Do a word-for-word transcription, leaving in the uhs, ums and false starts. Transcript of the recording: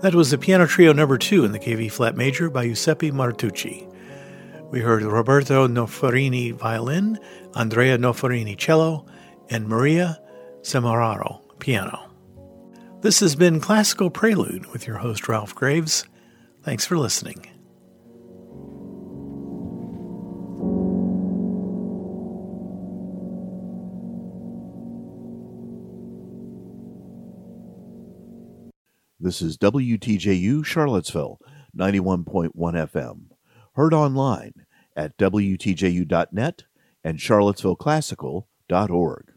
That was the Piano Trio number two in the K V flat major by Giuseppe Martucci. We heard Roberto Noferini violin, Andrea Noferini cello, and Maria Semeraro piano. This has been Classical Prelude with your host Ralph Graves. Thanks for listening. This is W T J U Charlottesville, ninety-one point one F M. Heard online at W T J U dot net and Charlottesville Classical dot org.